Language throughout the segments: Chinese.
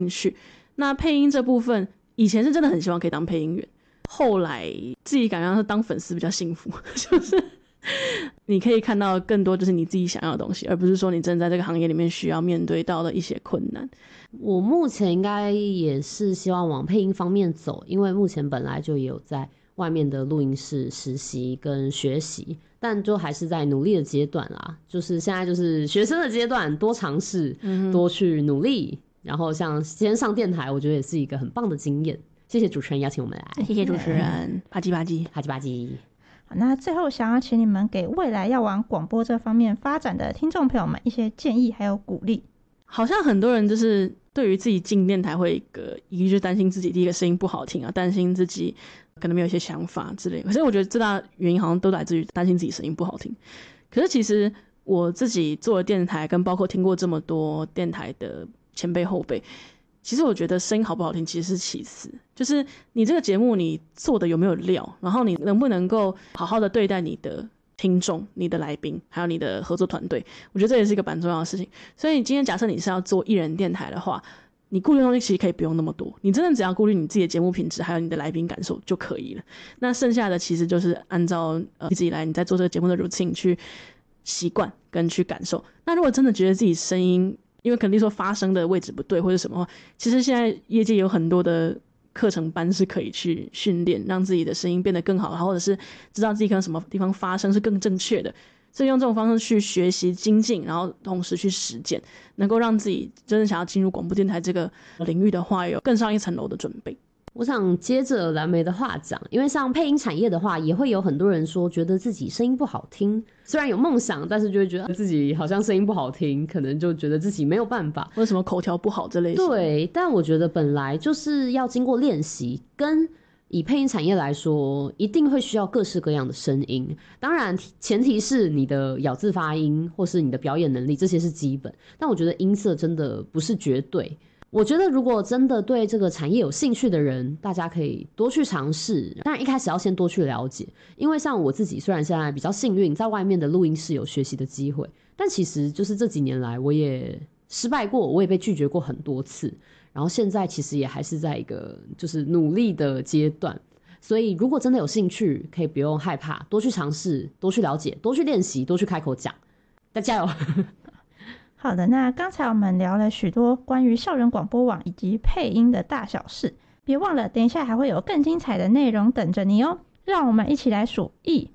趣。那配音这部分以前是真的很希望可以当配音员，后来自己感觉是当粉丝比较幸福，就是你可以看到更多就是你自己想要的东西，而不是说你真的在这个行业里面需要面对到的一些困难。 我目前应该也是希望往配音方面走，因为目前本来就也有在外面的录音室实习跟学习，但就还是在努力的阶段啦，就是现在就是学生的阶段，多尝试，多去努力，然后像今天上电台我觉得也是一个很棒的经验。谢谢主持人邀请我们来。 谢谢主持人，啪叽啪叽啪叽啪叽。 好，那最后想要请你们给未来要往广播这方面发展的听众朋友们一些建议还有鼓励。 好像很多人就是对于自己进电台会一个就是担心自己第一个声音不好听啊，担心自己可能没有一些想法之类的。可是我觉得最大的原因好像都来自于担心自己声音不好听。可是其实我自己做了电台，跟包括听过这么多电台的前辈后辈，其实我觉得声音好不好听其实是其次，就是你这个节目你做的有没有料，然后你能不能够好好的对待你的听众、你的来宾还有你的合作团队，我觉得这也是一个蛮重要的事情。所以今天假设你是要做艺人电台的话，你顾虑的东西其实可以不用那么多，你真的只要顾虑你自己的节目品质还有你的来宾感受就可以了。那剩下的其实就是按照一直以来你在做这个节目的 routine 去习惯跟去感受。那如果真的觉得自己声音因为肯定说发声的位置不对或者什么话，其实现在业界有很多的课程班是可以去训练，让自己的声音变得更好，或者是知道自己可能什么地方发声是更正确的。所以用这种方式去学习精进，然后同时去实践，能够让自己真的想要进入广播电台这个领域的话，有更上一层楼的准备。 我想接着蓝莓的话讲，因为像配音产业的话，也会有很多人说觉得自己声音不好听，虽然有梦想，但是就会觉得自己好像声音不好听，可能就觉得自己没有办法， 或者什么口条不好这类型。 对，但我觉得本来就是要经过练习，跟以配音产业来说，一定会需要各式各样的声音。当然，前提是你的咬字发音或是你的表演能力，这些是基本。但我觉得音色真的不是绝对。我觉得如果真的对这个产业有兴趣的人，大家可以多去尝试。当然一开始要先多去了解，因为像我自己虽然现在比较幸运，在外面的录音室有学习的机会，但其实就是这几年来我也失败过，我也被拒绝过很多次。然后现在其实也还是在一个就是努力的阶段，所以如果真的有兴趣，可以不用害怕，多去尝试，多去了解，多去练习，多去开口讲，大家加油！ 好的，那刚才我们聊了许多关于校园广播网以及配音的大小事，别忘了等一下还会有更精彩的内容等着你哦。让我们一起来数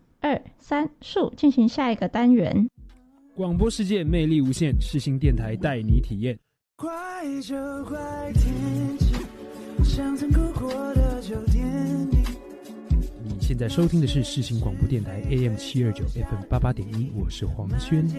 1、2、3数，进行下一个单元。 广播世界魅力无限，世新电台带你体验。 快就快天气，想曾哭过的酒店里。 你现在收听的是世新广播电台 AM729 FM88.1，我是黄轩。